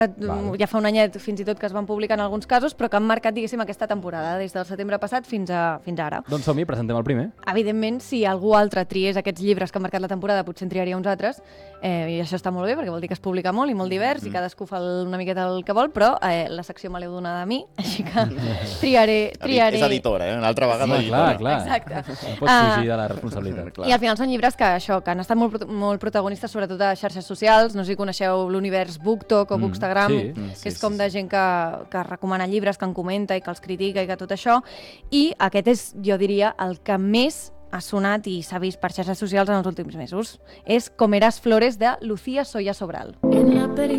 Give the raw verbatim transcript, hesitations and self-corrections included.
Val. Ja fa un anyet fins i tot que es van publicar en alguns casos, però que han marcat, diguéssim, aquesta temporada, des del setembre passat fins a, fins ara. Doncs som-hi, presentem el primer. Evidentment, si algú altre triés aquests llibres que han marcat la temporada, potser en triaria uns altres, eh, i això està molt bé, perquè vol dir que es publica molt i molt divers, mm. i cadascú fa una miqueta el que vol, però eh, la secció me l'heu donada a mi, així que triaré... triaré... És editora, eh? Una altra vegada sí, editora. Clar, clar. Exacte. No pots fugir de la responsabilitat. Uh, I al final són llibres que, això, que han estat molt, molt protagonistes, sobretot a xarxes socials. No sé si coneixeu l'univers BookTok o mm, Bookstagram, sí. que Sí, és com de gent que, que recomana llibres, que en comenta i que els critica i que tot això. I aquest és, jo diria, el que més ha sonat i s'ha vist per xarxes socials en els últims mesos. És Comerás flores, de Lucía Soya Sobral. En la